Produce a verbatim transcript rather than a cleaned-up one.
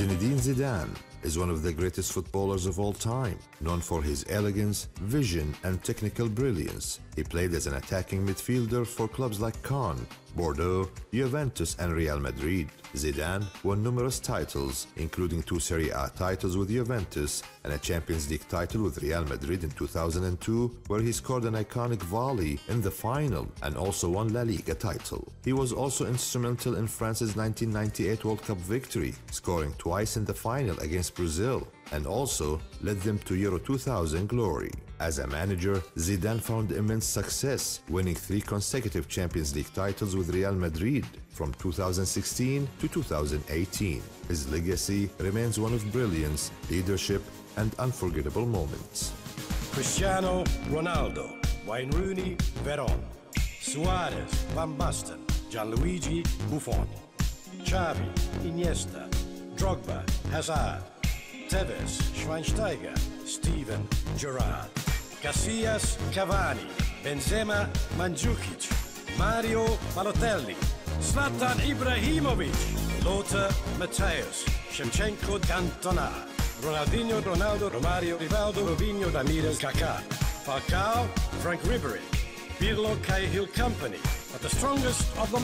Zinedine Zidane is one of the greatest footballers of all time, known for his elegance, vision, and technical brilliance. He played as an attacking midfielder for clubs like Caen, Bordeaux, Juventus, and Real Madrid. Zidane won numerous titles, including two Serie A titles with Juventus and a Champions League title with Real Madrid in two thousand two, where he scored an iconic volley in the final, and also won La Liga title. He was also instrumental in France's nineteen ninety-eight World Cup victory, scoring twice in the final against Brazil, and also led them to Euro two thousand glory. As a manager, Zidane found immense success, winning three consecutive Champions League titles with Real Madrid from two thousand sixteen to two thousand eighteen. His legacy remains one of brilliance, leadership, and unforgettable moments. Cristiano Ronaldo, Wayne Rooney, Veron, Suarez, Van Basten, Gianluigi Buffon, Xavi, Iniesta, Drogba, Hazard, Tevez, Schweinsteiger, Steven Gerrard, Casillas, Cavani, Benzema, Mandzukic, Mario Balotelli, Zlatan Ibrahimovic, Lothar Matthäus, Shevchenko, Cantona, Ronaldinho, Ronaldo, Romario, Rivaldo, Robinho, Ramirez, Kaká, Falcao, Frank Ribery, Pirlo, Cahill Company, but the strongest of them